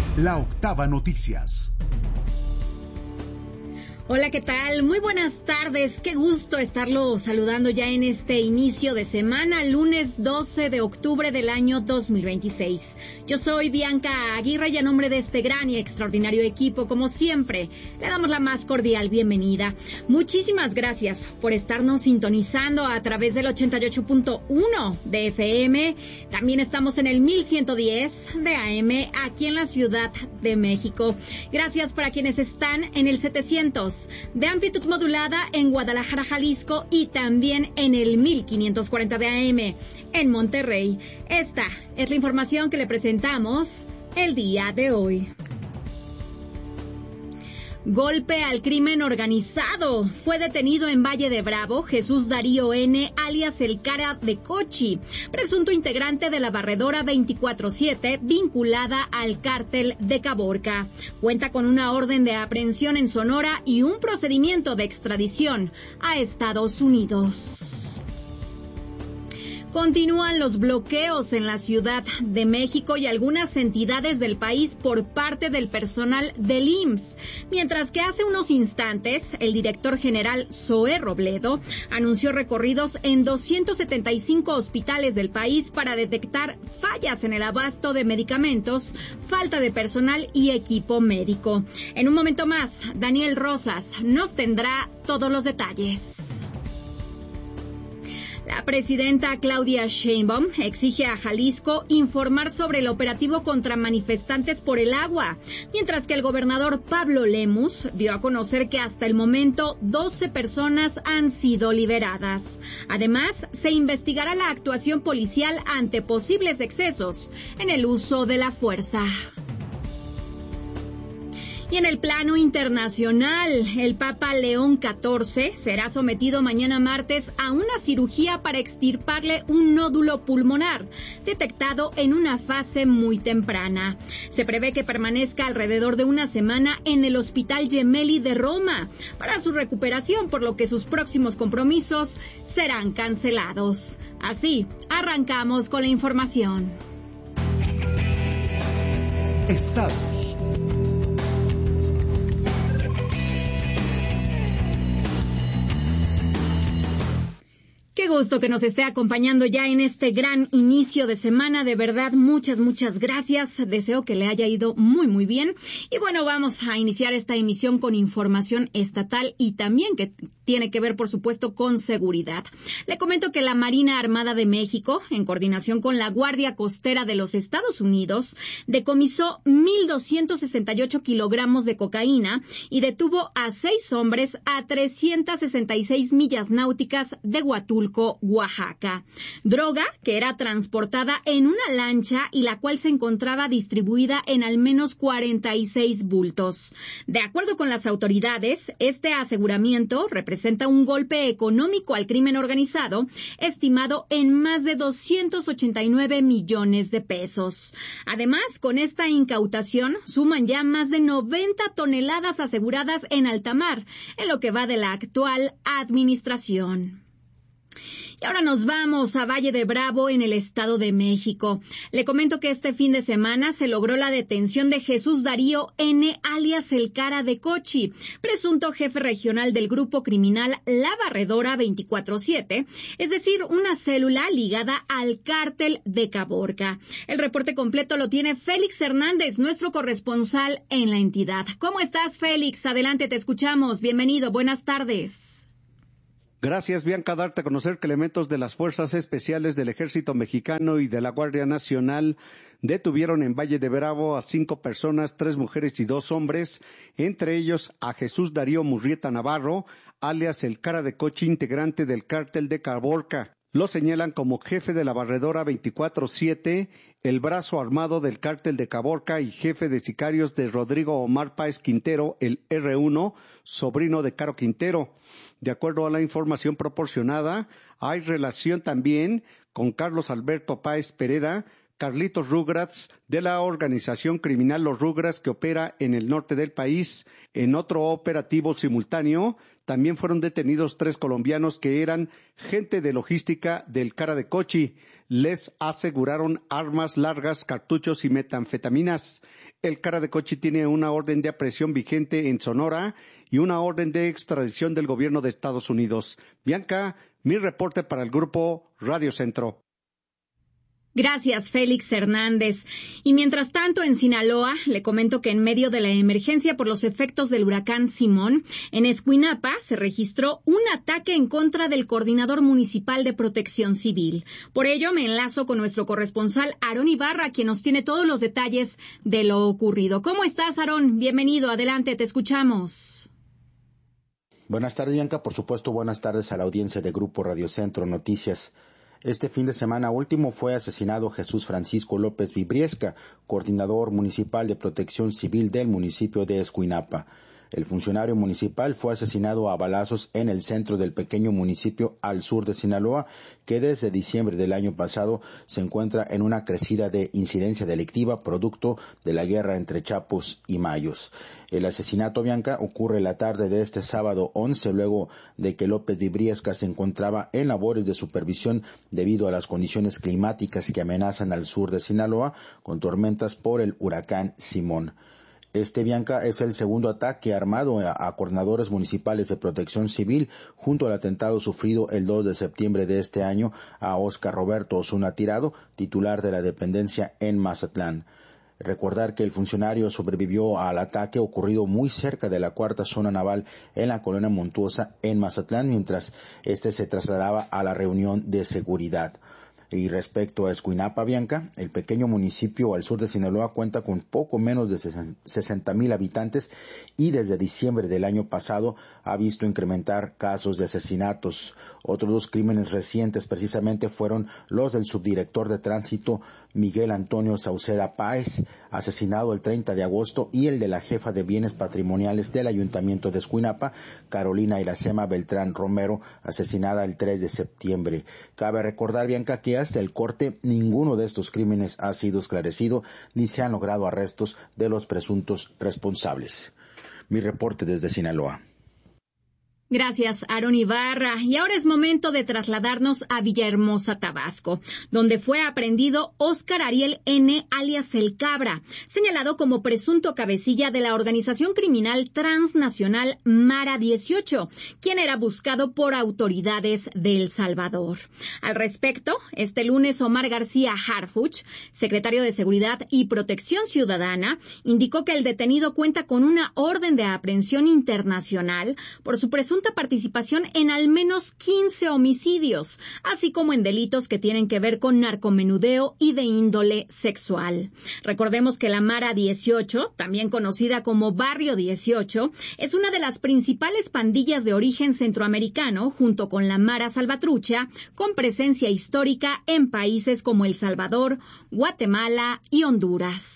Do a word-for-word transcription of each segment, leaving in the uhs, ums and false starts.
La Octava Noticias. Hola, ¿qué tal? Muy buenas tardes. Qué gusto estarlo saludando ya en este inicio de semana, lunes doce de octubre del año dos mil veintiséis. Yo soy Bianca Aguirre y a nombre de este gran y extraordinario equipo, como siempre, le damos la más cordial bienvenida. Muchísimas gracias por estarnos sintonizando a través del ochenta y ocho punto uno de F M. También estamos en el mil ciento diez de A M aquí en la Ciudad de México. Gracias para quienes están en el setecientos de amplitud modulada en Guadalajara, Jalisco, y también en el mil quinientos cuarenta de A M en Monterrey. Esta es la información que le presentamos el día de hoy. Golpe al crimen organizado. Fue detenido en Valle de Bravo Jesús Darío N., alias El Cara de Cochi, presunto integrante de la barredora veinticuatro siete vinculada al cártel de Caborca. Cuenta con una orden de aprehensión en Sonora y un procedimiento de extradición a Estados Unidos. Continúan los bloqueos en la Ciudad de México y algunas entidades del país por parte del personal del I M S S, mientras que hace unos instantes el director general Zoé Robledo anunció recorridos en doscientos setenta y cinco hospitales del país para detectar fallas en el abasto de medicamentos, falta de personal y equipo médico. En un momento más, Daniel Rosas nos tendrá todos los detalles. La presidenta Claudia Sheinbaum exige a Jalisco informar sobre el operativo contra manifestantes por el agua, mientras que el gobernador Pablo Lemus dio a conocer que hasta el momento doce personas han sido liberadas. Además, se investigará la actuación policial ante posibles excesos en el uso de la fuerza. Y en el plano internacional, el Papa León catorce será sometido mañana martes a una cirugía para extirparle un nódulo pulmonar, detectado en una fase muy temprana. Se prevé que permanezca alrededor de una semana en el Hospital Gemelli de Roma para su recuperación, por lo que sus próximos compromisos serán cancelados. Así, arrancamos con la información. Estados. Qué gusto que nos esté acompañando ya en este gran inicio de semana. De verdad, muchas, muchas gracias. Deseo que le haya ido muy, muy bien. Y bueno, vamos a iniciar esta emisión con información estatal y también que tiene que ver, por supuesto, con seguridad. Le comento que la Marina Armada de México, en coordinación con la Guardia Costera de los Estados Unidos, decomisó mil doscientos sesenta y ocho kilogramos de cocaína y detuvo a seis hombres a trescientas sesenta y seis millas náuticas de Huatulco, Oaxaca. Droga que era transportada en una lancha y la cual se encontraba distribuida en al menos cuarenta y seis bultos. De acuerdo con las autoridades, este aseguramiento representa un golpe económico al crimen organizado, estimado en más de doscientos ochenta y nueve millones de pesos. Además, con esta incautación suman ya más de noventa toneladas aseguradas en alta mar, en lo que va de la actual administración. Y ahora nos vamos a Valle de Bravo, en el Estado de México. Le comento que este fin de semana se logró la detención de Jesús Darío N., alias El Cara de Cochi, presunto jefe regional del grupo criminal La Barredora veinticuatro siete, es decir, una célula ligada al cártel de Caborca. El reporte completo lo tiene Félix Hernández, nuestro corresponsal en la entidad. ¿Cómo estás, Félix? Adelante, te escuchamos. Bienvenido, buenas tardes. Gracias, Bianca. Darte a conocer que elementos de las Fuerzas Especiales del Ejército Mexicano y de la Guardia Nacional detuvieron en Valle de Bravo a cinco personas, tres mujeres y dos hombres, entre ellos a Jesús Darío Murrieta Navarro, alias El Cara de Cochi, integrante del cártel de Caborca. Lo señalan como jefe de la barredora veinticuatro siete, el brazo armado del cártel de Caborca y jefe de sicarios de Rodrigo Omar Páez Quintero, el erre uno, sobrino de Caro Quintero. De acuerdo a la información proporcionada, hay relación también con Carlos Alberto Páez Pereda, Carlitos Rugrats, de la organización criminal Los Rugrats, que opera en el norte del país. En otro operativo simultáneo, También fueron detenidos tres colombianos que eran gente de logística del Cara de Cochi. Les aseguraron armas largas, cartuchos y metanfetaminas. El Cara de Cochi tiene una orden de aprehensión vigente en Sonora y una orden de extradición del gobierno de Estados Unidos. Bianca, mi reporte para el grupo Radio Centro. Gracias, Félix Hernández. Y mientras tanto, en Sinaloa, le comento que en medio de la emergencia por los efectos del huracán Simón, en Escuinapa se registró un ataque en contra del coordinador municipal de Protección Civil. Por ello, me enlazo con nuestro corresponsal, Aarón Ibarra, quien nos tiene todos los detalles de lo ocurrido. ¿Cómo estás, Aarón? Bienvenido, adelante, te escuchamos. Buenas tardes, Bianca. Por supuesto, buenas tardes a la audiencia de Grupo Radio Centro Noticias. Este fin de semana último fue asesinado Jesús Francisco López Vibriesca, coordinador municipal de Protección Civil del municipio de Escuinapa. El funcionario municipal fue asesinado a balazos en el centro del pequeño municipio al sur de Sinaloa, que desde diciembre del año pasado se encuentra en una crecida de incidencia delictiva producto de la guerra entre Chapos y Mayos. El asesinato, Bianca, ocurre la tarde de este sábado once, luego de que López Vibriesca se encontraba en labores de supervisión debido a las condiciones climáticas que amenazan al sur de Sinaloa con tormentas por el huracán Simón. Este, Bianca, es el segundo ataque armado a, a coordinadores municipales de Protección Civil junto al atentado sufrido el dos de septiembre de este año a Óscar Roberto Osuna Tirado, titular de la dependencia en Mazatlán. Recordar que el funcionario sobrevivió al ataque ocurrido muy cerca de la cuarta zona naval en la colonia Montuosa en Mazatlán, mientras este se trasladaba a la reunión de seguridad. Y respecto a Escuinapa, Bianca, el pequeño municipio al sur de Sinaloa cuenta con poco menos de sesenta mil habitantes y desde diciembre del año pasado ha visto incrementar casos de asesinatos. Otros dos crímenes recientes precisamente fueron los del subdirector de tránsito Miguel Antonio Sauceda Páez, asesinado el treinta de agosto, y el de la jefa de bienes patrimoniales del ayuntamiento de Escuinapa, Carolina Iracema Beltrán Romero, asesinada el tres de septiembre. Cabe recordar, Bianca, que hasta el corte ninguno de estos crímenes ha sido esclarecido ni se han logrado arrestos de los presuntos responsables. Mi reporte desde Sinaloa. Gracias, Aarón Ibarra. Y ahora es momento de trasladarnos a Villahermosa, Tabasco, donde fue aprehendido Óscar Ariel N., alias El Cabra, señalado como presunto cabecilla de la organización criminal transnacional Mara dieciocho, quien era buscado por autoridades de El Salvador. Al respecto, este lunes Omar García Harfuch, secretario de Seguridad y Protección Ciudadana, indicó que el detenido cuenta con una orden de aprehensión internacional por su presunto participación en al menos quince homicidios, así como en delitos que tienen que ver con narcomenudeo y de índole sexual. Recordemos que la Mara dieciocho, también conocida como Barrio dieciocho, es una de las principales pandillas de origen centroamericano, junto con la Mara Salvatrucha, con presencia histórica en países como El Salvador, Guatemala y Honduras.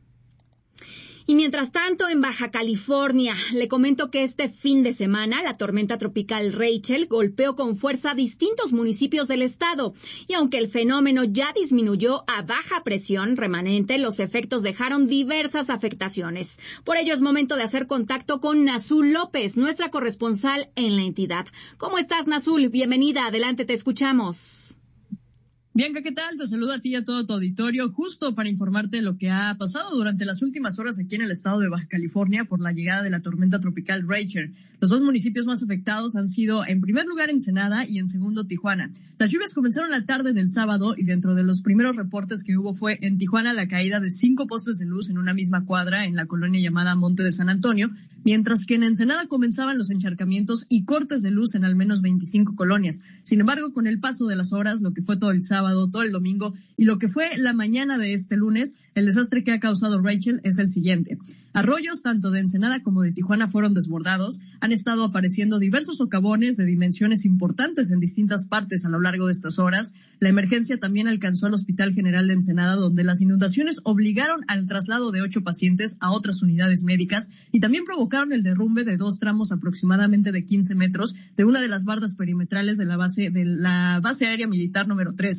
Y mientras tanto, en Baja California, le comento que este fin de semana la tormenta tropical Rachel golpeó con fuerza a distintos municipios del estado. Y aunque el fenómeno ya disminuyó a baja presión remanente, los efectos dejaron diversas afectaciones. Por ello es momento de hacer contacto con Nazul López, nuestra corresponsal en la entidad. ¿Cómo estás, Nazul? Bienvenida, adelante, te escuchamos. Bianca, ¿qué tal? Te saludo a ti y a todo tu auditorio, justo para informarte lo que ha pasado durante las últimas horas aquí en el estado de Baja California por la llegada de la tormenta tropical Rachel. Los dos municipios más afectados han sido, en primer lugar, Ensenada y en segundo, Tijuana. Las lluvias comenzaron la tarde del sábado y dentro de los primeros reportes que hubo fue en Tijuana la caída de cinco postes de luz en una misma cuadra en la colonia llamada Monte de San Antonio, mientras que en Ensenada comenzaban los encharcamientos y cortes de luz en al menos veinticinco colonias. Sin embargo, con el paso de las horas, lo que fue todo el sábado, todo el domingo y lo que fue la mañana de este lunes, el desastre que ha causado Rachel es el siguiente. Arroyos tanto de Ensenada como de Tijuana fueron desbordados. Han estado apareciendo diversos socavones de dimensiones importantes en distintas partes a lo largo de estas horas. La emergencia también alcanzó al Hospital General de Ensenada, donde las inundaciones obligaron al traslado de ocho pacientes a otras unidades médicas y también provocaron el derrumbe de dos tramos aproximadamente de quince metros de una de las bardas perimetrales de la base de la base aérea militar número tres.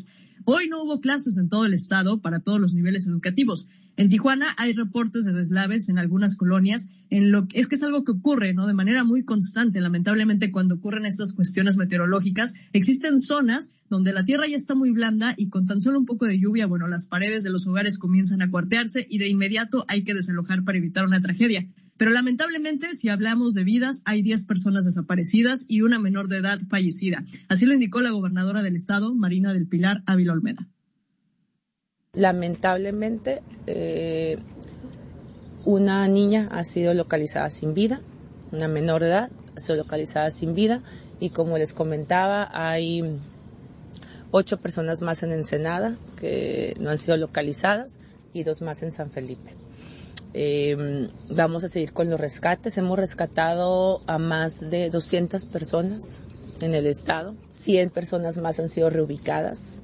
Hoy no hubo clases en todo el estado para todos los niveles educativos. En Tijuana hay reportes de deslaves en algunas colonias, en lo que es que es algo que ocurre, ¿no? De manera muy constante. Lamentablemente, cuando ocurren estas cuestiones meteorológicas, existen zonas donde la tierra ya está muy blanda y con tan solo un poco de lluvia, bueno, las paredes de los hogares comienzan a cuartearse y de inmediato hay que desalojar para evitar una tragedia. Pero lamentablemente, si hablamos de vidas, hay diez personas desaparecidas y una menor de edad fallecida. Así lo indicó la gobernadora del estado, Marina del Pilar Ávila Olmeda. Lamentablemente, eh, una niña ha sido localizada sin vida, una menor de edad ha sido localizada sin vida y como les comentaba, hay ocho personas más en Ensenada que no han sido localizadas y dos más en San Felipe. Eh, vamos a seguir con los rescates. Hemos rescatado a más de doscientas personas en el estado. cien personas más han sido reubicadas.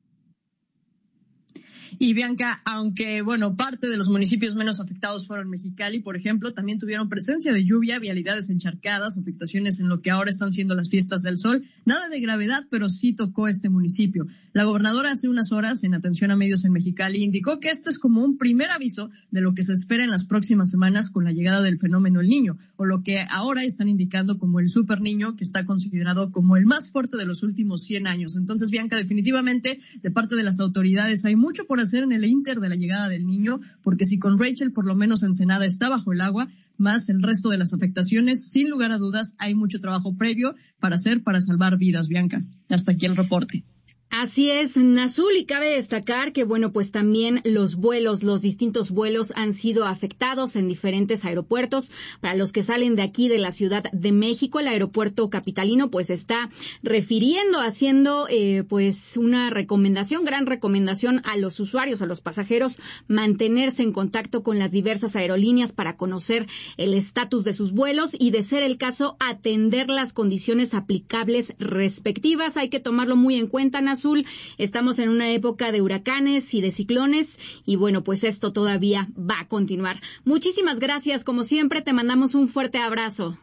Y Bianca, aunque, bueno, parte de los municipios menos afectados fueron Mexicali, por ejemplo, también tuvieron presencia de lluvia, vialidades encharcadas, afectaciones en lo que ahora están siendo las fiestas del sol. Nada de gravedad, pero sí tocó este municipio. La gobernadora hace unas horas, en atención a medios en Mexicali, indicó que este es como un primer aviso de lo que se espera en las próximas semanas con la llegada del fenómeno El Niño, o lo que ahora están indicando como el Super Niño, que está considerado como el más fuerte de los últimos cien años. Entonces, Bianca, definitivamente, de parte de las autoridades hay mucho por hacer hacer en el inter de la llegada del niño, porque si con Rachel por lo menos Ensenada está bajo el agua, más el resto de las afectaciones, sin lugar a dudas hay mucho trabajo previo para hacer, para salvar vidas, Bianca. Hasta aquí el reporte. Así es, Nazul, y cabe destacar que, bueno, pues también los vuelos, los distintos vuelos han sido afectados en diferentes aeropuertos. Para los que salen de aquí, de la Ciudad de México, el aeropuerto capitalino, pues está refiriendo, haciendo, eh, pues una recomendación, gran recomendación a los usuarios, a los pasajeros, mantenerse en contacto con las diversas aerolíneas para conocer el estatus de sus vuelos y, de ser el caso, atender las condiciones aplicables respectivas. Hay que tomarlo muy en cuenta, Nazul. Azul, estamos en una época de huracanes y de ciclones y bueno, pues esto todavía va a continuar. Muchísimas gracias, como siempre, te mandamos un fuerte abrazo.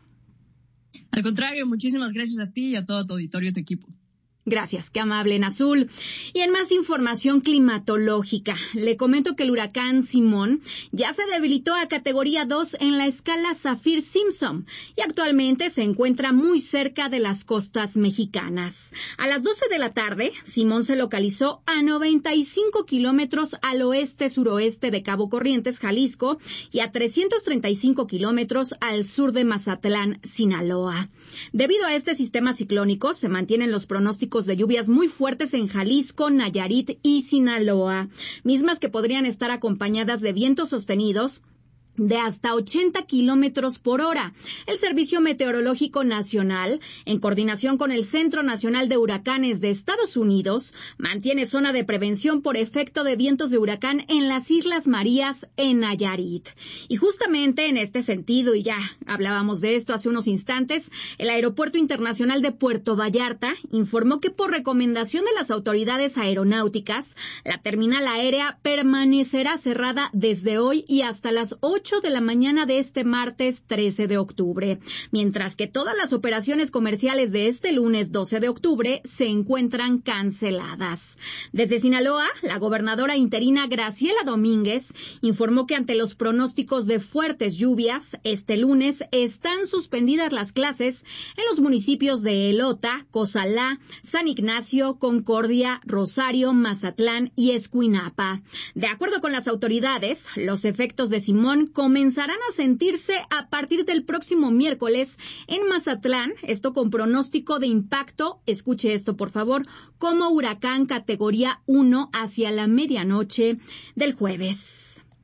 Al contrario, muchísimas gracias a ti y a todo tu auditorio y tu equipo. Gracias, qué amable, Nazul. Y en más información climatológica, le comento que el huracán Simón ya se debilitó a categoría dos en la escala Saffir-Simpson y actualmente se encuentra muy cerca de las costas mexicanas. A las doce de la tarde, Simón se localizó a noventa y cinco kilómetros al oeste-suroeste de Cabo Corrientes, Jalisco, y a trescientos treinta y cinco kilómetros al sur de Mazatlán, Sinaloa. Debido a este sistema ciclónico, se mantienen los pronósticos de lluvias muy fuertes en Jalisco, Nayarit y Sinaloa, mismas que podrían estar acompañadas de vientos sostenidos de hasta ochenta kilómetros por hora. El Servicio Meteorológico Nacional, en coordinación con el Centro Nacional de Huracanes de Estados Unidos, mantiene zona de prevención por efecto de vientos de huracán en las Islas Marías, en Nayarit. Y justamente en este sentido, y ya hablábamos de esto hace unos instantes, el Aeropuerto Internacional de Puerto Vallarta informó que por recomendación de las autoridades aeronáuticas, la terminal aérea permanecerá cerrada desde hoy y hasta las ocho de la mañana de este martes trece de octubre, mientras que todas las operaciones comerciales de este lunes doce de octubre se encuentran canceladas. Desde Sinaloa, la gobernadora interina Graciela Domínguez informó que ante los pronósticos de fuertes lluvias, este lunes están suspendidas las clases en los municipios de Elota, Cozalá, San Ignacio, Concordia, Rosario, Mazatlán y Escuinapa. De acuerdo con las autoridades, los efectos de Simón comenzarán a sentirse a partir del próximo miércoles en Mazatlán, esto con pronóstico de impacto, escuche esto por favor, como huracán categoría uno hacia la medianoche del jueves.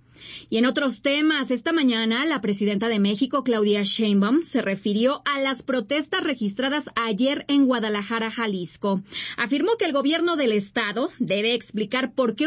Y en otros temas, esta mañana la presidenta de México, Claudia Sheinbaum, se refirió a las protestas registradas ayer en Guadalajara, Jalisco. Afirmó que el gobierno del estado debe explicar por qué